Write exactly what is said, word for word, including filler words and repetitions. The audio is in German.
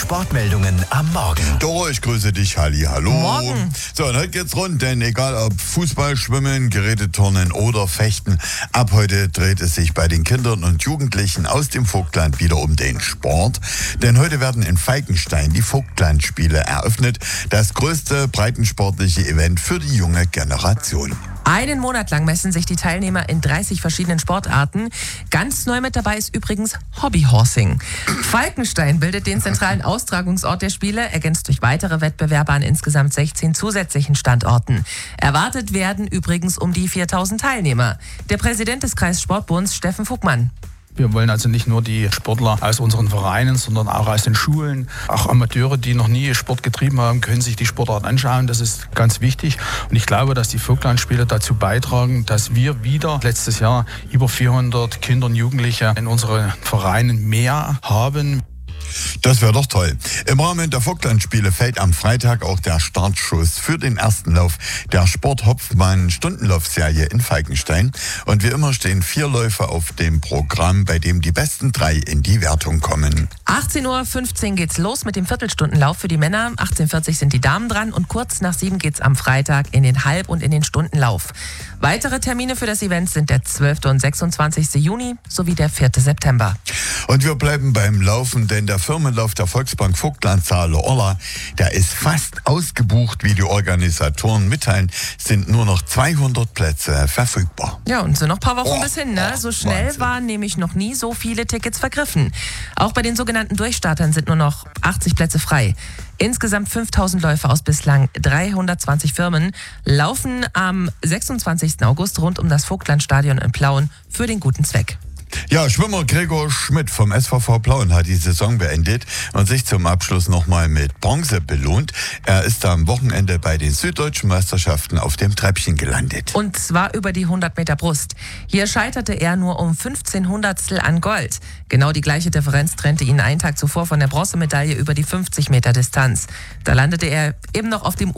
Sportmeldungen am Morgen. Doro, ich grüße dich. Halli, hallo. Morgen. So, und heute geht's rund, denn egal ob Fußball, Schwimmen, Geräteturnen oder Fechten, ab heute dreht es sich bei den Kindern und Jugendlichen aus dem Vogtland wieder um den Sport. Denn heute werden in Falkenstein die Vogtlandspiele eröffnet. Das größte breitensportliche Event für die junge Generation. Einen Monat lang messen sich die Teilnehmer in dreißig verschiedenen Sportarten. Ganz neu mit dabei ist übrigens Hobbyhorsing. Falkenstein bildet den zentralen Austragungsort der Spiele, ergänzt durch weitere Wettbewerbe an insgesamt sechzehn zusätzlichen Standorten. Erwartet werden übrigens um die viertausend Teilnehmer. Der Präsident des Kreissportbunds, Steffen Vogtmann. Wir wollen also nicht nur die Sportler aus unseren Vereinen, sondern auch aus den Schulen. Auch Amateure, die noch nie Sport getrieben haben, können sich die Sportart anschauen. Das ist ganz wichtig. Und ich glaube, dass die Vogtlandspiele dazu beitragen, dass wir wieder letztes Jahr über vierhundert Kinder und Jugendliche in unseren Vereinen mehr haben. Das wäre doch toll. Im Rahmen der Vogtlandspiele fällt am Freitag auch der Startschuss für den ersten Lauf der Sport-Hopfmann-Stundenlaufserie in Falkenstein. Und wie immer stehen vier Läufe auf dem Programm, bei dem die besten drei in die Wertung kommen. achtzehn Uhr fünfzehn geht's los mit dem Viertelstundenlauf für die Männer. achtzehn Uhr vierzig sind die Damen dran und kurz nach sieben geht's am Freitag in den Halb- und in den Stundenlauf. Weitere Termine für das Event sind der zwölfte und sechsundzwanzigste Juni sowie der vierte September. Und wir bleiben beim Laufen, denn der Firmenlauf der Volksbank Vogtland Saale-Orla, der ist fast ausgebucht, wie die Organisatoren mitteilen, sind nur noch zweihundert Plätze verfügbar. Ja, und sind noch ein paar Wochen Oh, bis hin, ne? oh, So schnell Wahnsinn. waren nämlich noch nie so viele Tickets vergriffen. Auch bei den sogenannten Durchstartern sind nur noch achtzig Plätze frei. Insgesamt fünftausend Läufer aus bislang dreihundertzwanzig Firmen laufen am sechsundzwanzigsten August rund um das Vogtlandstadion in Plauen für den guten Zweck. Ja, Schwimmer Gregor Schmidt vom S V V Plauen hat die Saison beendet und sich zum Abschluss nochmal mit Bronze belohnt. Er ist am Wochenende bei den Süddeutschen Meisterschaften auf dem Treppchen gelandet. Und zwar über die hundert Meter Brust. Hier scheiterte er nur um fünfzehn Hundertstel an Gold. Genau die gleiche Differenz trennte ihn einen Tag zuvor von der Bronzemedaille über die fünfzig Meter Distanz. Da landete er eben noch auf dem